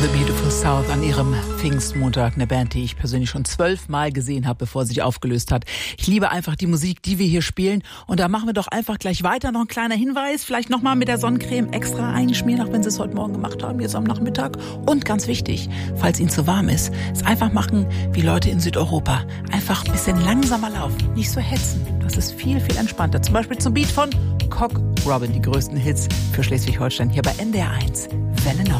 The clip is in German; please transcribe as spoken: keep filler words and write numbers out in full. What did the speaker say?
The Beautiful South an ihrem Pfingstmontag, eine Band, die ich persönlich schon zwölfmal gesehen habe, bevor sie sich aufgelöst hat. Ich liebe einfach die Musik, die wir hier spielen, und da machen wir doch einfach gleich weiter. Noch ein kleiner Hinweis, vielleicht nochmal mit der Sonnencreme extra einschmieren, auch wenn Sie es heute Morgen gemacht haben, jetzt am Nachmittag. Und ganz wichtig, falls Ihnen zu warm ist, es einfach machen wie Leute in Südeuropa. Einfach ein bisschen langsamer laufen, nicht so hetzen. Das ist viel, viel entspannter. Zum Beispiel zum Beat von Cock Robin, die größten Hits für Schleswig-Holstein hier bei N D R eins, Welle Nord.